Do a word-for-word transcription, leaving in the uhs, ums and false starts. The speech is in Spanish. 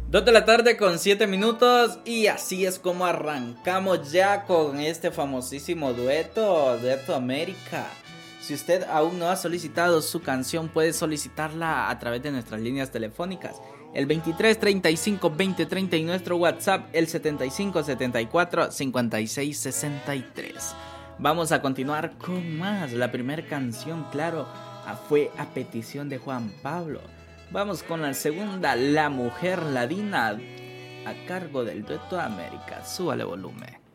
Dos de la tarde con siete minutos y así es como arrancamos ya con este famosísimo dueto, Dueto América. Si usted aún no ha solicitado su canción, puede solicitarla a través de nuestras líneas telefónicas. El veintitrés treinta y cinco veinte treinta y nuestro WhatsApp, el setenta y cinco setenta y cuatro cincuenta y seis sesenta y tres. Vamos a continuar con más. La primera canción, claro, fue a petición de Juan Pablo. Vamos con la segunda, La Mujer Ladina, a cargo del Dueto América. Súbale volumen.